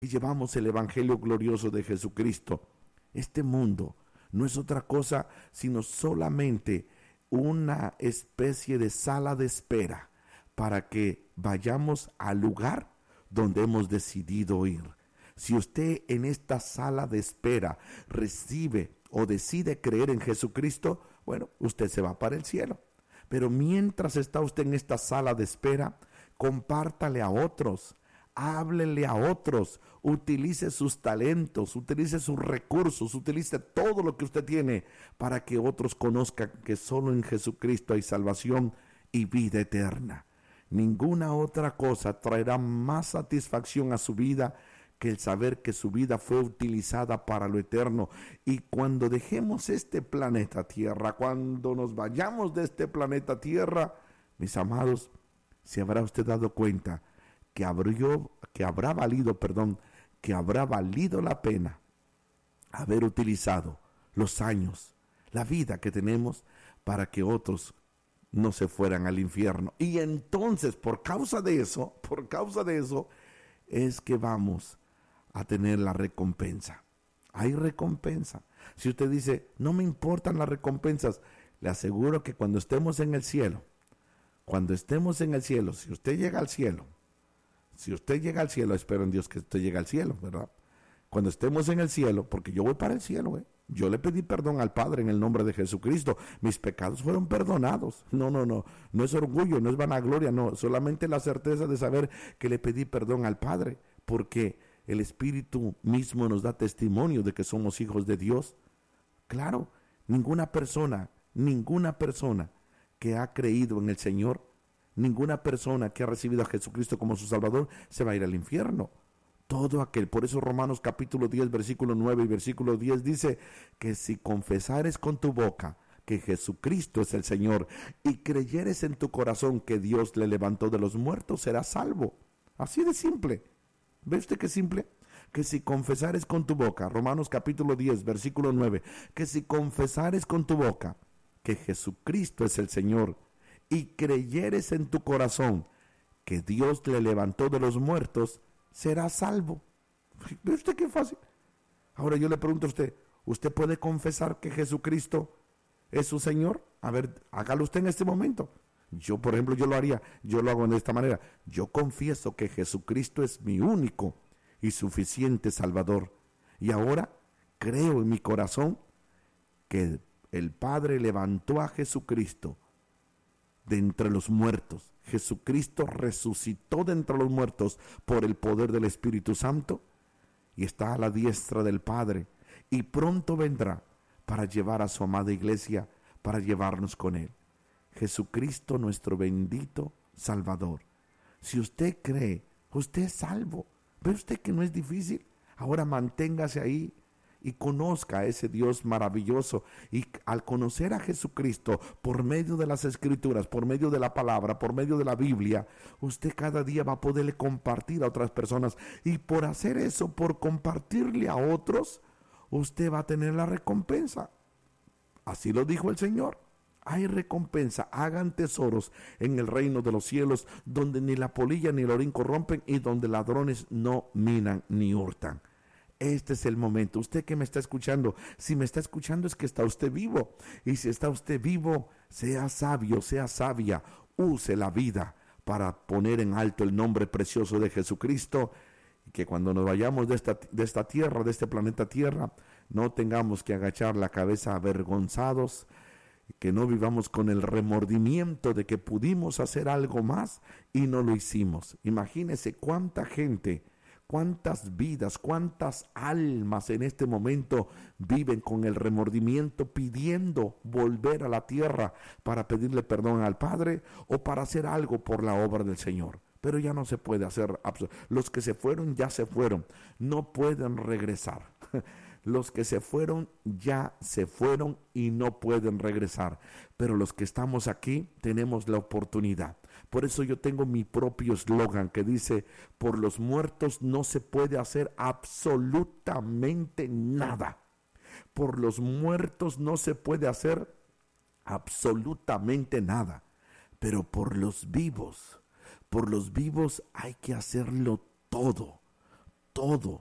y llevamos el Evangelio glorioso de Jesucristo. Este mundo no es otra cosa sino solamente una especie de sala de espera para que vayamos al lugar donde hemos decidido ir. Si usted en esta sala de espera recibe o decide creer en Jesucristo, bueno, usted se va para el cielo. Pero mientras está usted en esta sala de espera, compártale a otros, háblele a otros, utilice sus talentos, utilice sus recursos, utilice todo lo que usted tiene para que otros conozcan que solo en Jesucristo hay salvación y vida eterna. Ninguna otra cosa traerá más satisfacción a su vida que el saber que su vida fue utilizada para lo eterno. Y cuando dejemos este planeta Tierra, cuando nos vayamos de este planeta Tierra, mis amados, se habrá usted dado cuenta que habrá valido la pena haber utilizado los años, la vida que tenemos para que otros no se fueran al infierno. Y entonces, por causa de eso, es que vamos a tener la recompensa. Hay recompensa. Si usted dice, no me importan las recompensas, le aseguro que cuando estemos en el cielo, si usted llega al cielo, espero en Dios que usted llegue al cielo, ¿verdad? Cuando estemos en el cielo, porque yo voy para el cielo, yo le pedí perdón al Padre en el nombre de Jesucristo, mis pecados fueron perdonados. No es orgullo, no es vanagloria, no, solamente la certeza de saber que le pedí perdón al Padre, porque el Espíritu mismo nos da testimonio de que somos hijos de Dios. Claro, ninguna persona que ha creído en el Señor, ninguna persona que ha recibido a Jesucristo como su Salvador se va a ir al infierno. Todo aquel, por eso Romanos capítulo 10, versículo 9 y versículo 10 dice que si confesares con tu boca que Jesucristo es el Señor y creyeres en tu corazón que Dios le levantó de los muertos, serás salvo. Así de simple. ¿Ve usted qué simple? Que si confesares con tu boca, Romanos capítulo 10, versículo 9, que si confesares con tu boca que Jesucristo es el Señor y creyeres en tu corazón que Dios le levantó de los muertos, serás salvo. ¿Ve usted qué fácil? Ahora yo le pregunto a usted, ¿usted puede confesar que Jesucristo es su Señor? A ver, hágalo usted en este momento. Yo, por ejemplo, yo lo hago de esta manera. Yo confieso que Jesucristo es mi único y suficiente Salvador. Y ahora creo en mi corazón que el Padre levantó a Jesucristo de entre los muertos. Jesucristo resucitó de entre los muertos por el poder del Espíritu Santo y está a la diestra del Padre. Y pronto vendrá para llevar a su amada iglesia, para llevarnos con Él. Jesucristo nuestro bendito Salvador. Si usted cree, usted es salvo. ¿Ve usted que no es difícil? Ahora manténgase ahí y conozca a ese Dios maravilloso. Y al conocer a Jesucristo por medio de las Escrituras, por medio de la palabra, por medio de la Biblia, usted cada día va a poderle compartir a otras personas. Y por hacer eso, por compartirle a otros, usted va a tener la recompensa. Así lo dijo el Señor. Hay recompensa, hagan tesoros en el reino de los cielos, donde ni la polilla ni el orín corrompen y donde ladrones no minan ni hurtan. Este es el momento. Usted que me está escuchando, si me está escuchando es que está usted vivo. Y si está usted vivo, sea sabio, sea sabia, use la vida para poner en alto el nombre precioso de Jesucristo. Y que cuando nos vayamos de esta tierra, de este planeta Tierra, no tengamos que agachar la cabeza avergonzados, que no vivamos con el remordimiento de que pudimos hacer algo más y no lo hicimos. Imagínese cuánta gente, cuántas vidas, cuántas almas en este momento viven con el remordimiento pidiendo volver a la tierra para pedirle perdón al Padre o para hacer algo por la obra del Señor. Pero ya no se puede hacer. Los que se fueron ya se fueron, no pueden regresar. Los que se fueron ya se fueron y no pueden regresar. Pero los que estamos aquí tenemos la oportunidad. Por eso yo tengo mi propio eslogan que dice: por los muertos no se puede hacer absolutamente nada. Por los muertos no se puede hacer absolutamente nada. Pero por los vivos hay que hacerlo todo. todo